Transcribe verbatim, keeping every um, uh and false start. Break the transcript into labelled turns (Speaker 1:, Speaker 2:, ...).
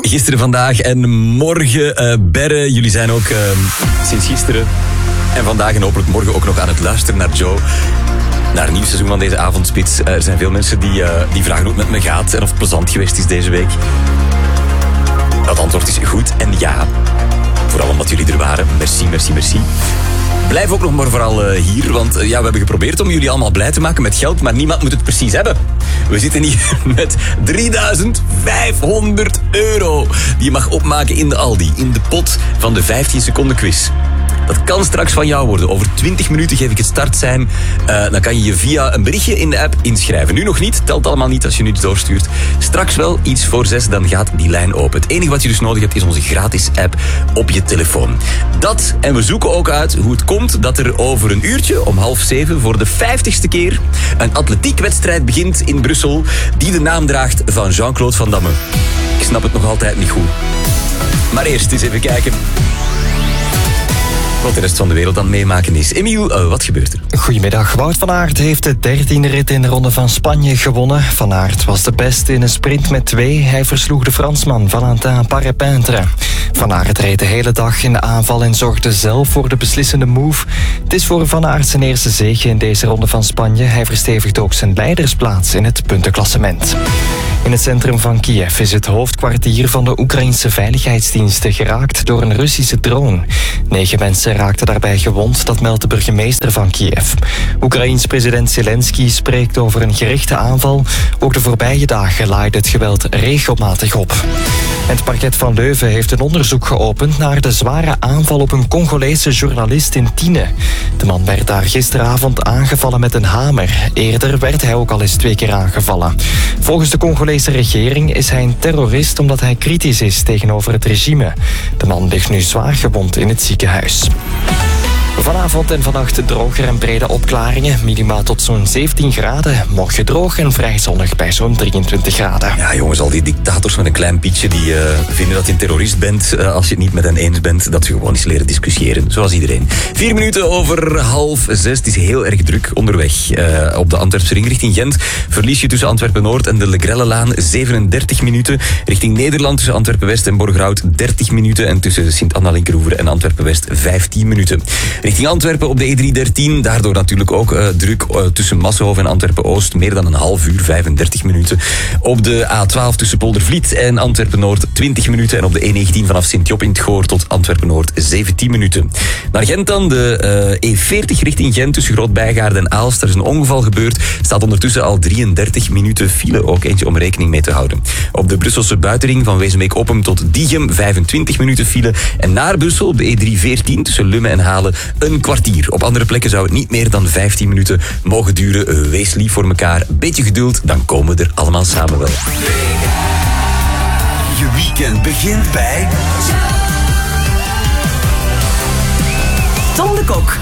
Speaker 1: Gisteren, vandaag en morgen. Uh, Berre, jullie zijn ook uh, sinds gisteren en vandaag en hopelijk morgen ook nog aan het luisteren naar Joe. Naar een nieuw seizoen van deze avondspits. Uh, er zijn veel mensen die, uh, die vragen hoe het met me gaat en of het plezant geweest is deze week. Het antwoord is goed en ja. Vooral omdat jullie er waren. Merci, merci, merci. Blijf ook nog maar vooral uh, hier, want uh, ja, we hebben geprobeerd om jullie allemaal blij te maken met geld, maar niemand moet het precies hebben. We zitten hier met drieduizend vijfhonderd euro die je mag opmaken in de Aldi, in de pot van de vijftien seconden quiz. Dat kan straks van jou worden. Over twintig minuten geef ik het startsein. Uh, dan kan je je via een berichtje in de app inschrijven. Nu nog niet, telt allemaal niet als je nu iets doorstuurt. Straks wel, iets voor zes, dan gaat die lijn open. Het enige wat je dus nodig hebt is onze gratis app op je telefoon. Dat, en we zoeken ook uit hoe het komt dat er over een uurtje, om half zeven, voor de vijftigste keer een atletiekwedstrijd begint in Brussel, die de naam draagt van Jean-Claude Van Damme. Ik snap het nog altijd niet goed. Maar eerst eens even kijken wat de rest van de wereld aan het meemaken is. Emiel, uh, wat gebeurt er?
Speaker 2: Goedemiddag. Wout van Aert heeft de dertiende rit in de Ronde van Spanje gewonnen. Van Aert was de beste in een sprint met twee. Hij versloeg de Fransman Valentin Parepintre. Van Aert reed de hele dag in de aanval en zorgde zelf voor de beslissende move. Het is voor Van Aert zijn eerste zege in deze Ronde van Spanje. Hij verstevigt ook zijn leidersplaats in het puntenklassement. In het centrum van Kiev is het hoofdkwartier van de Oekraïnse veiligheidsdiensten geraakt door een Russische drone. Negen mensen raakten daarbij gewond, dat meldt de burgemeester van Kiev. Oekraïens president Zelensky spreekt over een gerichte aanval. Ook de voorbije dagen laaide het geweld regelmatig op. Het parket van Leuven heeft een onderzoek geopend naar de zware aanval op een Congolese journalist in Tiene. De man werd daar gisteravond aangevallen met een hamer. Eerder werd hij ook al eens twee keer aangevallen. Volgens de Congolese regering is hij een terrorist omdat hij kritisch is tegenover het regime. De man ligt nu zwaar gewond in het ziekenhuis. Vanavond en vannacht droger en brede opklaringen. Minima tot zo'n zeventien graden. Morgen droog en vrij zonnig bij zo'n drieëntwintig graden.
Speaker 1: Ja, jongens, al die dictators met een klein pietje die uh, vinden dat je een terrorist bent uh, als je het niet met hen eens bent. Dat ze gewoon eens leren discussiëren, zoals iedereen. Vier minuten over half zes. Het is heel erg druk onderweg. Uh, op de Antwerpse ring richting Gent verlies je tussen Antwerpen-Noord en de Legrellelaan zevenendertig minuten. Richting Nederland tussen Antwerpen-West en Borgerhout dertig minuten. En tussen Sint-Anna-Linkeroever en Antwerpen-West vijftien minuten. Richting Antwerpen op de E driehonderddertien, daardoor natuurlijk ook uh, druk uh, tussen Massenhoven en Antwerpen-Oost. Meer dan een half uur, vijfendertig minuten. Op de A twaalf tussen Poldervliet en Antwerpen-Noord twintig minuten. En op de E negentien vanaf Sint-Job in het Goor tot Antwerpen-Noord zeventien minuten. Naar Gent dan, de uh, E veertig richting Gent tussen Groot-Bijgaarden en Aalst. Er is een ongeval gebeurd. Staat ondertussen al drieëndertig minuten file, ook eentje om rekening mee te houden. Op de Brusselse buitenring van Wezenbeek-Oppem tot Diegem vijfentwintig minuten file. En naar Brussel op de E driehonderdveertien tussen Lummen en Halen een kwartier. Op andere plekken zou het niet meer dan vijftien minuten mogen duren. Wees lief voor elkaar. Beetje geduld, dan komen we er allemaal samen wel.
Speaker 3: Je weekend begint bij Tom de Kok.